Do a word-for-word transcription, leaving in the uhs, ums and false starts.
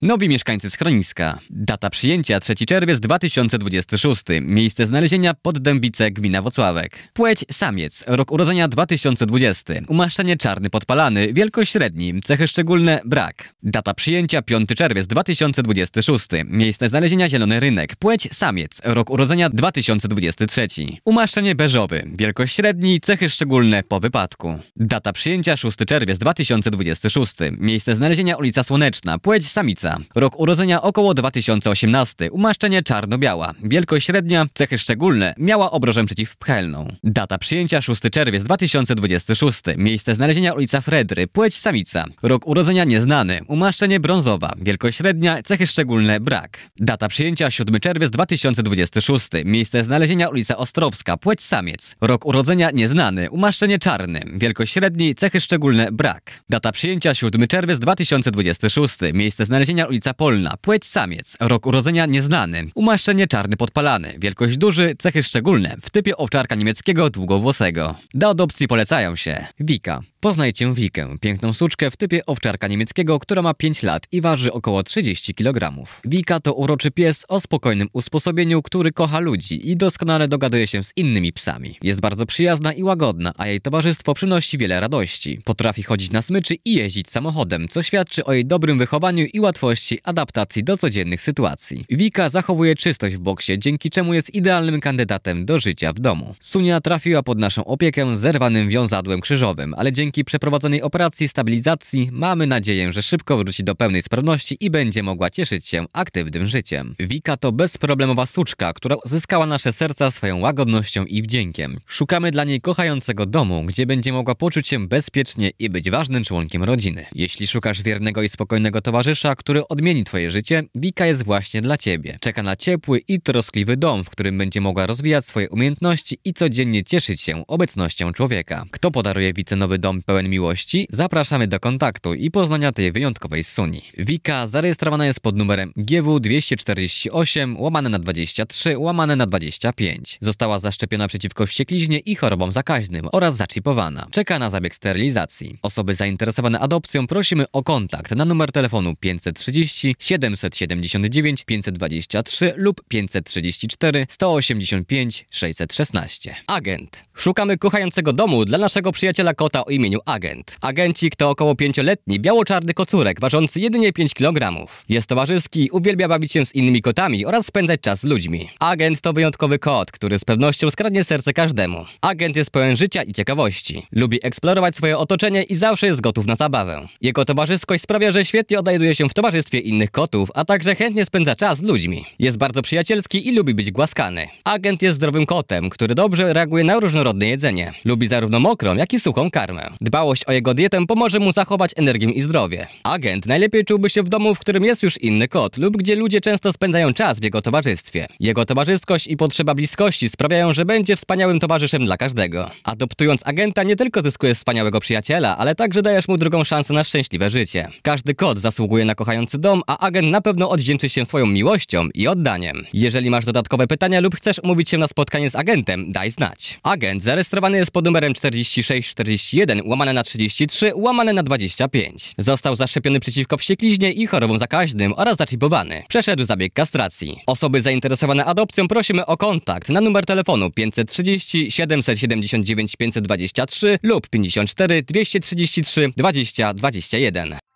Nowi mieszkańcy schroniska. Data przyjęcia trzeci czerwiec dwa tysiące dwudziesty szósty. Miejsce znalezienia Poddębice, gmina Włocławek. Płeć samiec. Rok urodzenia dwa tysiące dwudziesty. Umaszczenie czarny podpalany. Wielkość średni. Cechy szczególne brak. Data przyjęcia piąty czerwiec dwa tysiące dwudziesty szósty. Miejsce znalezienia Zielony Rynek. Płeć samiec. Rok urodzenia dwa tysiące dwudziesty trzeci. Umaszczenie beżowy. Wielkość średni. Cechy szczególne po wypadku. Data przyjęcia szósty czerwiec dwa tysiące dwudziesty szósty. Miejsce znalezienia ulica Słoneczna. Płeć samica. Rok urodzenia około dwa tysiące osiemnasty. Umaszczenie czarno-biała. Wielkość średnia. Cechy szczególne. Miała obrożę przeciwpchelną. Data przyjęcia szósty czerwiec dwa tysiące dwudziesty szósty. Miejsce znalezienia ulica Fredry. Płeć samica. Rok urodzenia nieznany. Umaszczenie brązowa. Wielkość średnia. Cechy szczególne brak. Data przyjęcia siódmy czerwiec dwa tysiące dwudziesty szósty. Miejsce znalezienia ulica Ostrowska. Płeć samiec. Rok urodzenia nieznany. Umaszczenie czarny. Wielkość średni. Cechy szczególne brak. Data przyjęcia siódmy czerwiec dwa tysiące dwudziesty szósty. Miejsce znalezienia ulica Polna. Płeć samiec. Rok urodzenia nieznany. Umaszczenie czarny podpalany. Wielkość duży. Cechy szczególne. W typie owczarka niemieckiego długowłosego. Do adopcji polecają się Wika. Poznajcie Wikę, piękną suczkę w typie owczarka niemieckiego, która ma pięć lat i waży około trzydzieści kilogramów. Wika to uroczy pies o spokojnym usposobieniu, który kocha ludzi i doskonale dogaduje się z innymi psami. Jest bardzo przyjazna i łagodna, a jej towarzystwo przynosi wiele radości. Potrafi chodzić na smyczy i jeździć samochodem, co świadczy o jej dobrym wychowaniu i łatwości adaptacji do codziennych sytuacji. Wika zachowuje czystość w boksie, dzięki czemu jest idealnym kandydatem do życia w domu. Sunia trafiła pod naszą opiekę zerwanym wiązadłem krzyżowym, ale dzięki Dzięki przeprowadzonej operacji stabilizacji mamy nadzieję, że szybko wróci do pełnej sprawności i będzie mogła cieszyć się aktywnym życiem. Wika to bezproblemowa suczka, która zyskała nasze serca swoją łagodnością i wdziękiem. Szukamy dla niej kochającego domu, gdzie będzie mogła poczuć się bezpiecznie i być ważnym członkiem rodziny. Jeśli szukasz wiernego i spokojnego towarzysza, który odmieni twoje życie, Wika jest właśnie dla ciebie. Czeka na ciepły i troskliwy dom, w którym będzie mogła rozwijać swoje umiejętności i codziennie cieszyć się obecnością człowieka. Kto podaruje Wice nowy dom pełen miłości? Zapraszamy do kontaktu i poznania tej wyjątkowej suni. Wika zarejestrowana jest pod numerem G W dwieście czterdzieści osiem łamane na dwadzieścia trzy łamane na dwadzieścia pięć. Została zaszczepiona przeciwko wściekliźnie i chorobom zakaźnym oraz zaczipowana. Czeka na zabieg sterylizacji. Osoby zainteresowane adopcją prosimy o kontakt na numer telefonu pięćset trzydzieści siedemset siedemdziesiąt dziewięć pięćset dwadzieścia trzy lub pięćset trzydzieści cztery sto osiemdziesiąt pięć sześćset szesnaście. Agent. Szukamy kochającego domu dla naszego przyjaciela kota o imieniu Agent. Agencik to około pięcioletni, biało-czarny kocurek, ważący jedynie pięć kilogramów. Jest towarzyski, uwielbia bawić się z innymi kotami oraz spędzać czas z ludźmi. Agent to wyjątkowy kot, który z pewnością skradnie serce każdemu. Agent jest pełen życia i ciekawości. Lubi eksplorować swoje otoczenie i zawsze jest gotów na zabawę. Jego towarzyskość sprawia, że świetnie odnajduje się w towarzystwie innych kotów, a także chętnie spędza czas z ludźmi. Jest bardzo przyjacielski i lubi być głaskany. Agent jest zdrowym kotem, który dobrze reaguje na różnorodne jedzenie. Lubi zarówno mokrą, jak i suchą karmę. Dbałość o jego dietę pomoże mu zachować energię i zdrowie. Agent najlepiej czułby się w domu, w którym jest już inny kot lub gdzie ludzie często spędzają czas w jego towarzystwie. Jego towarzyskość i potrzeba bliskości sprawiają, że będzie wspaniałym towarzyszem dla każdego. Adoptując Agenta nie tylko zyskujesz wspaniałego przyjaciela, ale także dajesz mu drugą szansę na szczęśliwe życie. Każdy kot zasługuje na kochający dom, a Agent na pewno odwdzięczy się swoją miłością i oddaniem. Jeżeli masz dodatkowe pytania lub chcesz umówić się na spotkanie z Agentem, daj znać. Agent zarejestrowany jest pod numerem czterdzieści sześć czterdzieści jeden łamane na trzydzieści trzy łamane na dwadzieścia pięć. Został zaszczepiony przeciwko wściekliźnie i chorobom zakaźnym oraz zaczipowany. Przeszedł zabieg kastracji. Osoby zainteresowane adopcją prosimy o kontakt na numer telefonu pięćset trzydzieści siedemset siedemdziesiąt dziewięć pięćset dwadzieścia trzy lub pięćdziesiąt cztery dwieście trzydzieści trzy dwadzieścia dwadzieścia jeden.